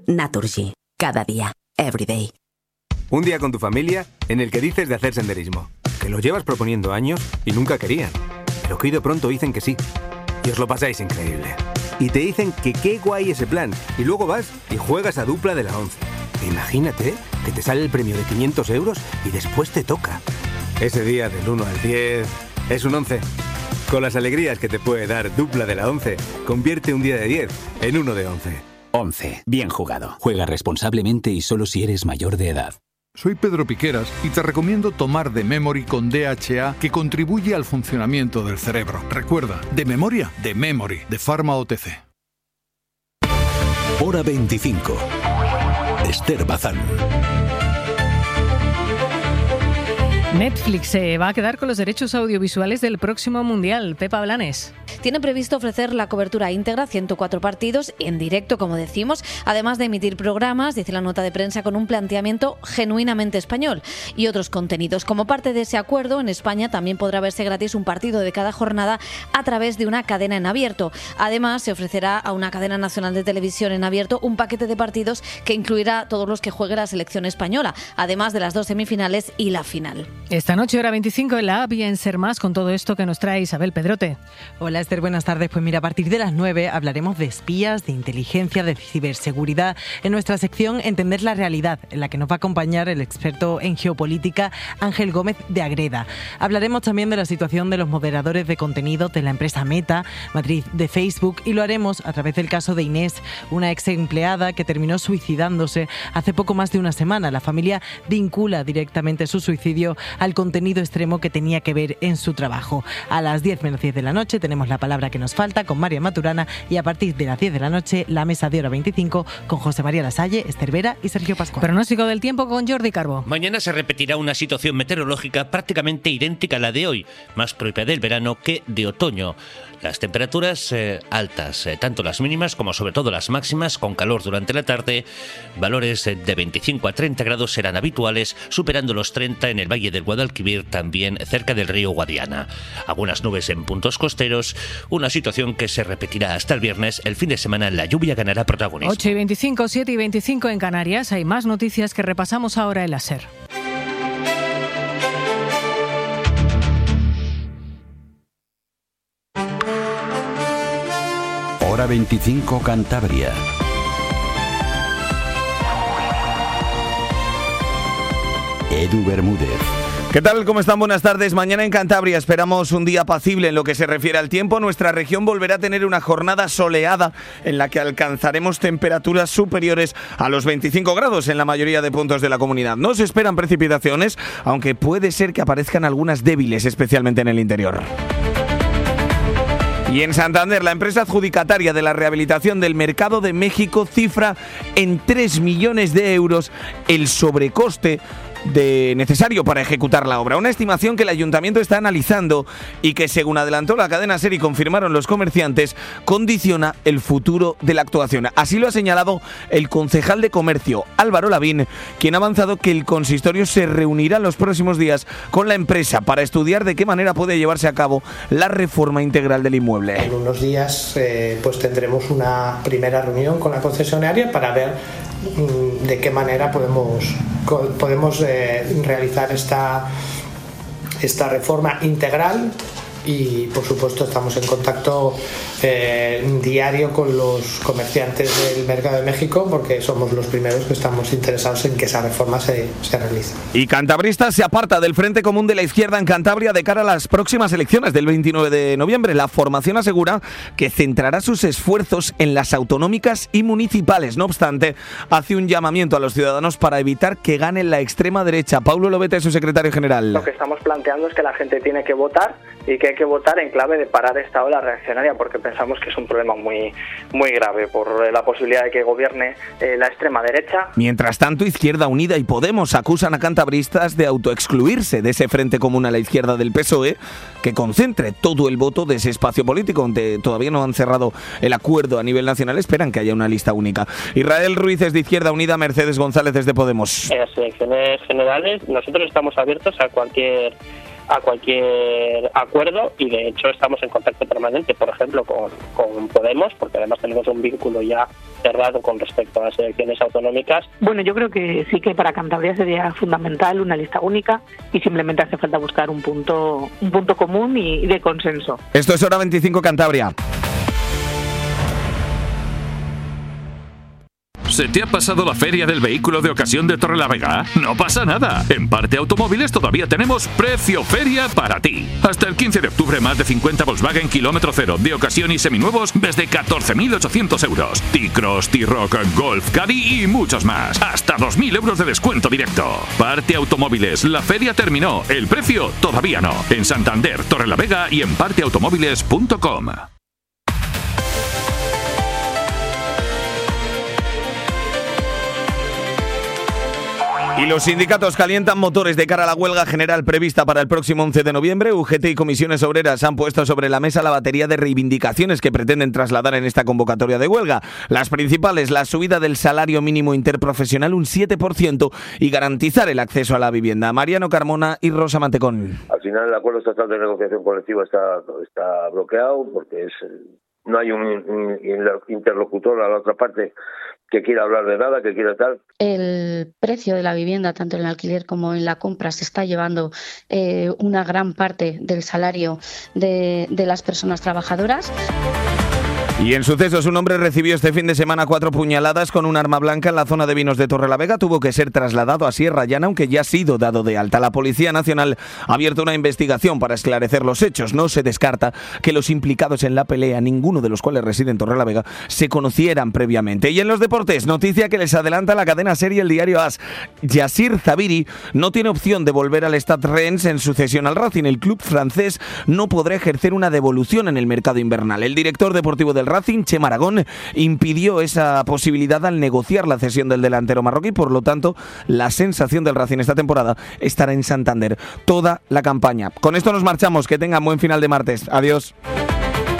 Naturgy. Cada día. Everyday. Un día con tu familia en el que dices de hacer senderismo, que lo llevas proponiendo años y nunca querían, pero que hoy de pronto dicen que sí. Y os lo pasáis increíble. Y te dicen que qué guay ese plan. Y luego vas y juegas a dupla de la 11. Imagínate que te sale el premio de 500 euros y después te toca. Ese día del 1 al 10 es un 11. Con las alegrías que te puede dar dupla de la 11, convierte un día de 10 en uno de 11. 11. Bien jugado. Juega responsablemente y solo si eres mayor de edad. Soy Pedro Piqueras y te recomiendo tomar The Memory con DHA, que contribuye al funcionamiento del cerebro. Recuerda, de memoria, The Memory, de Pharma OTC. Hora 25. Esther Bazán. Netflix se va a quedar con los derechos audiovisuales del próximo Mundial. Pepa Blanes. Tiene previsto ofrecer la cobertura íntegra, 104 partidos, en directo, como decimos, además de emitir programas, dice la nota de prensa, con un planteamiento genuinamente español y otros contenidos. Como parte de ese acuerdo, en España también podrá verse gratis un partido de cada jornada a través de una cadena en abierto. Además, se ofrecerá a una cadena nacional de televisión en abierto un paquete de partidos que incluirá todos los que juegue la selección española, además de las 2 semifinales y la final. Esta noche, hora 25, en la app y en Ser Más, con todo esto que nos trae Isabel Pedrote. Hola Esther, buenas tardes. Pues mira, a partir de las 9 hablaremos de espías, de inteligencia, de ciberseguridad. En nuestra sección Entender la realidad, en la que nos va a acompañar el experto en geopolítica Ángel Gómez de Agreda. Hablaremos también de la situación de los moderadores de contenido de la empresa Meta, matriz de Facebook, y lo haremos a través del caso de Inés, una ex empleada que terminó suicidándose hace poco más de una semana. La familia vincula directamente su suicidio al contenido extremo que tenía que ver en su trabajo. A las 10 menos 10 de la noche tenemos la palabra que nos falta con María Maturana, y a partir de las 10 de la noche la mesa de hora 25 con José María Lasalle, Esther Vera y Sergio Pascual. Pronóstico del tiempo con Jordi Carbo. Mañana se repetirá una situación meteorológica prácticamente idéntica a la de hoy, más propia del verano que de otoño. Las temperaturas altas, tanto las mínimas como sobre todo las máximas, con calor durante la tarde. Valores de 25 a 30 grados serán habituales, superando los 30 en el Valle del Guadalquivir, también cerca del río Guadiana. Algunas nubes en puntos costeros, una situación que se repetirá hasta el viernes. El fin de semana la lluvia ganará protagonismo. 8 y 25, 7 y 25 en Canarias. Hay más noticias que repasamos ahora en la SER. Hora 25 Cantabria. Edu Bermúdez. ¿Qué tal? ¿Cómo están? Buenas tardes. Mañana en Cantabria esperamos un día apacible en lo que se refiere al tiempo. Nuestra región volverá a tener una jornada soleada en la que alcanzaremos temperaturas superiores a los 25 grados en la mayoría de puntos de la comunidad. No se esperan precipitaciones, aunque puede ser que aparezcan algunas débiles, especialmente en el interior. Y en Santander, la empresa adjudicataria de la rehabilitación del Mercado de México cifra en 3 millones de euros el sobrecoste necesario para ejecutar la obra. Una estimación que el ayuntamiento está analizando y que, según adelantó la cadena SER y confirmaron los comerciantes, condiciona el futuro de la actuación. Así lo ha señalado el concejal de Comercio, Álvaro Lavín, quien ha avanzado que el consistorio se reunirá en los próximos días con la empresa para estudiar de qué manera puede llevarse a cabo la reforma integral del inmueble. En unos días pues tendremos una primera reunión con la concesionaria para ver de qué manera podemos realizar esta reforma integral, y por supuesto estamos en contacto diario con los comerciantes del Mercado de México, porque somos los primeros que estamos interesados en que esa reforma se realice. Y Cantabrista se aparta del Frente Común de la Izquierda en Cantabria de cara a las próximas elecciones del 29 de noviembre. La formación asegura que centrará sus esfuerzos en las autonómicas y municipales. No obstante, hace un llamamiento a los ciudadanos para evitar que gane la extrema derecha. Paulo Lobete, su secretario general. Lo que estamos planteando es que la gente tiene que votar, y que hay que votar en clave de parar esta ola reaccionaria, porque pensamos que es un problema muy, muy grave por la posibilidad de que gobierne la extrema derecha. Mientras tanto, Izquierda Unida y Podemos acusan a cantabristas de autoexcluirse de ese frente común a la izquierda del PSOE, que concentre todo el voto de ese espacio político, donde todavía no han cerrado el acuerdo a nivel nacional. Esperan que haya una lista única. Israel Ruiz es de Izquierda Unida, Mercedes González es de Podemos. En las elecciones generales nosotros estamos abiertos a cualquier a cualquier acuerdo, y de hecho estamos en contacto permanente, por ejemplo, con Podemos, porque además tenemos un vínculo ya cerrado con respecto a las elecciones autonómicas. Bueno, yo creo que sí, que para Cantabria sería fundamental una lista única, y simplemente hace falta buscar un punto común y de consenso. Esto es Hora 25 Cantabria. ¿Se te ha pasado la feria del vehículo de ocasión de Torrelavega? No pasa nada. En Parte Automóviles todavía tenemos precio feria para ti. Hasta el 15 de octubre más de 50 Volkswagen kilómetro cero de ocasión y seminuevos desde 14.800 euros. T-Cross, T-Roc, Golf, Caddy y muchos más. Hasta 2.000 euros de descuento directo. Parte Automóviles, la feria terminó. El precio todavía no. En Santander, Torrelavega y en parteautomóviles.com. Y los sindicatos calientan motores de cara a la huelga general prevista para el próximo 11 de noviembre. UGT y comisiones obreras han puesto sobre la mesa la batería de reivindicaciones que pretenden trasladar en esta convocatoria de huelga. Las principales, la subida del salario mínimo interprofesional un 7% y garantizar el acceso a la vivienda. Mariano Carmona y Rosa Mantecón. Al final el acuerdo estatal de negociación colectiva está bloqueado porque no hay un interlocutor a la otra parte que quiera hablar de nada, que quiera tal. El precio de la vivienda, tanto en el alquiler como en la compra, se está llevando una gran parte del salario de las personas trabajadoras. Y en sucesos, un hombre recibió este fin de semana 4 puñaladas con un arma blanca en la zona de Vinos de Torrelavega. Tuvo que ser trasladado a Sierra Llana, aunque ya ha sido dado de alta. La Policía Nacional ha abierto una investigación para esclarecer los hechos. No se descarta que los implicados en la pelea, ninguno de los cuales reside en Torrelavega, se conocieran previamente. Y en los deportes, noticia que les adelanta la cadena serie El Diario AS. Yassir Zabiri no tiene opción de volver al Stade Reims en sucesión al Racing. El club francés no podrá ejercer una devolución en el mercado invernal. El director deportivo del Racing, Chema Aragón, impidió esa posibilidad al negociar la cesión del delantero marroquí. Por lo tanto, la sensación del Racing esta temporada estará en Santander toda la campaña. Con esto nos marchamos. Que tengan buen final de martes. Adiós.